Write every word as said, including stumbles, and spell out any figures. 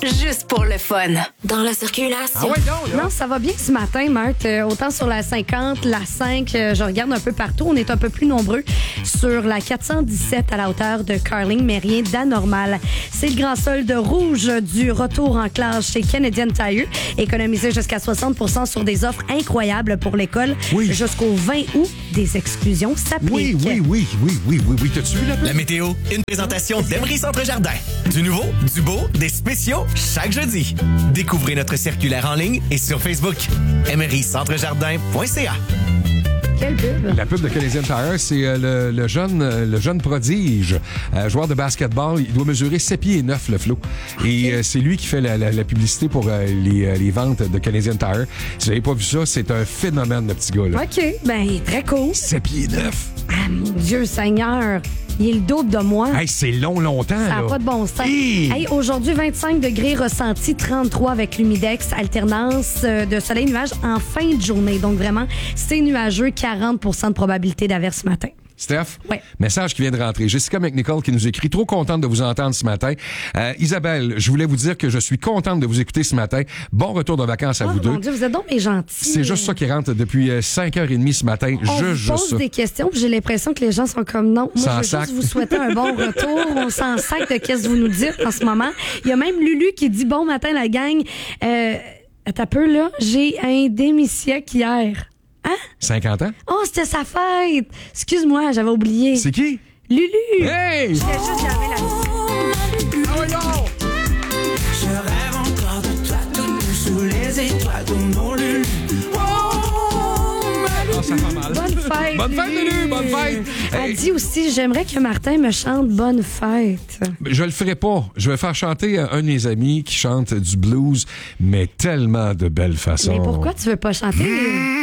juste pour le fun. Dans la circulation. Ah ouais, non, là. Non, ça va bien ce matin, Marthe. Euh, autant sur la cinquante, la cinq, euh, je regarde un peu partout. On est un peu plus nombreux sur la quatre cent dix-sept à la hauteur de Carling, mais rien d'anormal. C'est le grand solde rouge du retour en classe chez Canadian Tire. Économiser jusqu'à soixante pour cent sur des offres incroyables pour l'école. Oui. Jusqu'au vingt août, des exclusions s'appliquent. Oui, oui, oui, oui, oui, oui, oui. T'as-tu vu la La météo, une présentation d'Emery Centre Jardin. Du nouveau, du beau, des spéciaux chaque jeudi. Découvrez notre circulaire en ligne et sur Facebook. emery centre jardin point c a. Quelle pub! La pub de Canadian Tire, c'est euh, le, le, jeune, euh, le jeune prodige, euh, joueur de basketball. Il doit mesurer sept pieds et neuf, le Flo. Et euh, c'est lui qui fait la, la, la publicité pour euh, les, euh, les ventes de Canadian Tire. Si vous n'avez pas vu ça, c'est un phénomène, le petit gars. Là. OK, ben très cool. sept pieds et neuf. Ah, mon Dieu Seigneur! Il est le double de moi. Hey, c'est long, longtemps. Ça n'a là. pas de bon sens. Hey! Hey, aujourd'hui, vingt-cinq degrés ressentis, trente-trois avec l'humidex, alternance euh, de soleil-nuage en fin de journée. Donc vraiment, c'est nuageux, quarante pour cent de probabilité d'averse ce matin. Steph, Ouais. message qui vient de rentrer. Jessica McNichol qui nous écrit. Trop contente de vous entendre ce matin. Euh, Isabelle, je voulais vous dire que je suis contente de vous écouter ce matin. Bon retour de vacances à Oh vous mon deux. Dieu, vous êtes donc mes gentils. C'est juste ça qui rentre depuis euh, cinq heures trente ce matin. On juste, vous juste pose ça. des questions, puis j'ai l'impression que les gens sont comme non. Moi, Sans je veux sac. juste vous souhaiter un bon retour. On s'en sac de qu'est-ce que vous nous dites en ce moment. Il y a même Lulu qui dit bon matin la gang. Euh, attends un peu là, j'ai un demi-siècle hier. Hein? cinquante ans? Oh, c'était sa fête! Excuse-moi, j'avais oublié. C'est qui? Lulu! Hey! J'étais juste jamais là-dessus. Ah oui, non! Je rêve encore de toi, tout nu sous les étoiles de mon Lulu. Ah, ça fait mal. Bonne fête! Bonne fête, Lulu! Bonne fête! Elle Hey, dit aussi, j'aimerais que Martin me chante Bonne fête. je le ferai pas. Je vais faire chanter un de mes amis qui chante du blues, mais tellement de belle façon. Mais pourquoi tu veux pas chanter?